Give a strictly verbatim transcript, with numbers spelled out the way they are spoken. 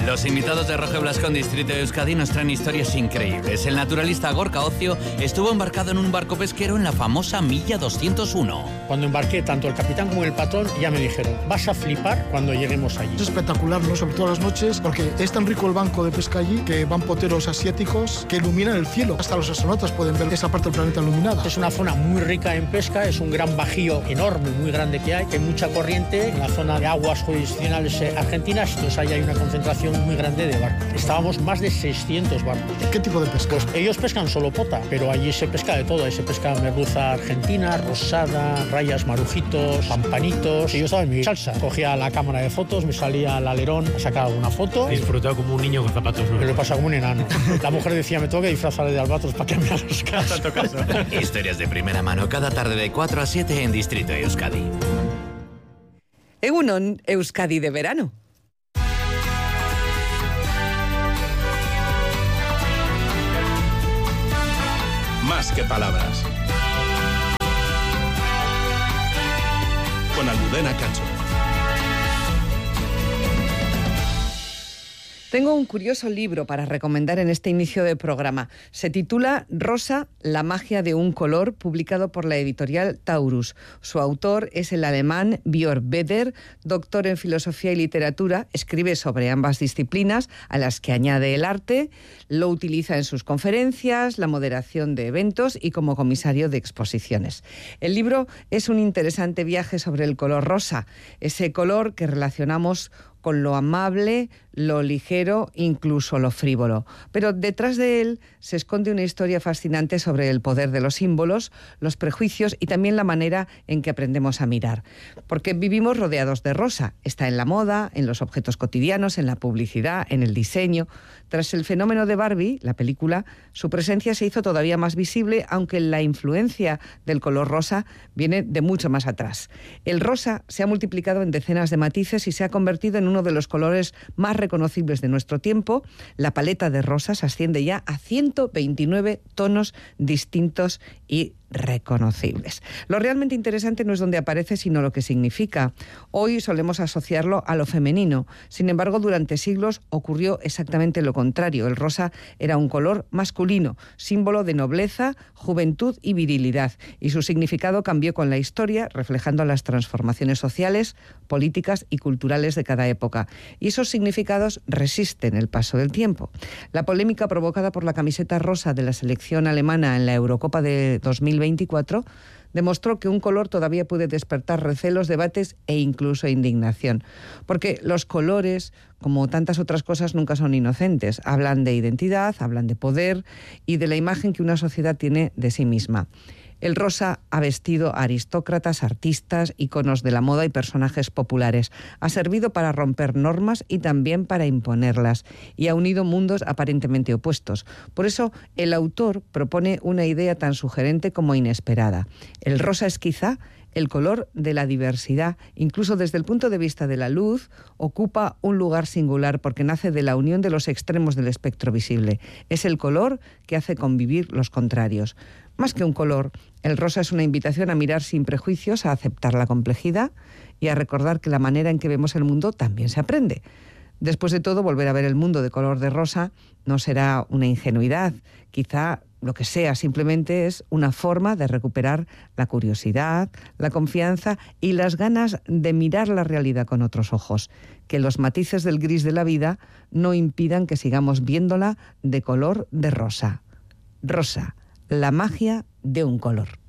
Los invitados de Roge Blascón, Distrito de Euskadi, nos traen historias increíbles. El naturalista Gorka Ocio estuvo embarcado en un barco pesquero en la famosa Milla doscientos uno. Cuando embarqué, tanto el capitán como el patrón ya me dijeron: vas a flipar cuando lleguemos allí. Es espectacular, ¿no? Sobre todo las noches, porque es tan rico el banco de pesca allí que van poteros asiáticos que iluminan el cielo. Hasta los astronautas pueden ver esa parte del planeta iluminada. Es una zona muy rica en pesca, es un gran bajío enorme, muy grande que hay, hay mucha corriente en la zona de aguas jurisdiccionales argentinas, entonces ahí hay una concentración muy grande de barcos. Estábamos más de seiscientos barcos. ¿Qué tipo de pesca? Pues ellos pescan solo pota, pero allí se pesca de todo. Ahí se pesca merluza argentina, rosada, rayas, marujitos, pampanitos. Y yo estaba en mi salsa. Cogía la cámara de fotos, me salía al alerón a sacar alguna foto. Disfrutaba como un niño con zapatos nuevos. Me lo pasaba como un enano. La mujer decía: me tengo que disfrazar de albatros para que me hagan los casos. Historias de primera mano cada tarde de cuatro a siete en Distrito de Euskadi. Egunon, Euskadi de verano. Más que palabras. Con Almudena Cacho. Tengo un curioso libro para recomendar en este inicio de programa. Se titula Rosa, la magia de un color, publicado por la editorial Taurus. Su autor es el alemán Björn Beder, doctor en filosofía y literatura. Escribe sobre ambas disciplinas, a las que añade el arte. Lo utiliza en sus conferencias, la moderación de eventos y como comisario de exposiciones. El libro es un interesante viaje sobre el color rosa, ese color que relacionamos con lo amable, lo ligero, incluso lo frívolo. Pero detrás de él se esconde una historia fascinante sobre el poder de los símbolos, los prejuicios y también la manera en que aprendemos a mirar. Porque vivimos rodeados de rosa. Está en la moda, en los objetos cotidianos, en la publicidad, en el diseño. Tras el fenómeno de Barbie, la película, su presencia se hizo todavía más visible, aunque la influencia del color rosa viene de mucho más atrás. El rosa se ha multiplicado en decenas de matices y se ha convertido en uno de los colores más reconocibles de nuestro tiempo. La paleta de rosas asciende ya a ciento veintinueve tonos distintos y reconocibles. Lo realmente interesante no es dónde aparece, sino lo que significa. Hoy solemos asociarlo a lo femenino. Sin embargo, durante siglos ocurrió exactamente lo contrario. El rosa era un color masculino, símbolo de nobleza, juventud y virilidad. Y su significado cambió con la historia, reflejando las transformaciones sociales, políticas y culturales de cada época. Y esos significados resisten el paso del tiempo. La polémica provocada por la camiseta rosa de la selección alemana en la Eurocopa de dos mil veinticuatro demostró que un color todavía puede despertar recelos, debates e incluso indignación. Porque los colores, como tantas otras cosas, nunca son inocentes. Hablan de identidad, hablan de poder y de la imagen que una sociedad tiene de sí misma. El rosa ha vestido a aristócratas, artistas, íconos de la moda y personajes populares. Ha servido para romper normas y también para imponerlas. Y ha unido mundos aparentemente opuestos. Por eso, el autor propone una idea tan sugerente como inesperada. El rosa es quizá el color de la diversidad. Incluso desde el punto de vista de la luz, ocupa un lugar singular porque nace de la unión de los extremos del espectro visible. Es el color que hace convivir los contrarios. Más que un color, el rosa es una invitación a mirar sin prejuicios, a aceptar la complejidad y a recordar que la manera en que vemos el mundo también se aprende. Después de todo, volver a ver el mundo de color de rosa no será una ingenuidad. Quizá lo que sea simplemente es una forma de recuperar la curiosidad, la confianza y las ganas de mirar la realidad con otros ojos. Que los matices del gris de la vida no impidan que sigamos viéndola de color de rosa. Rosa, la magia de un color.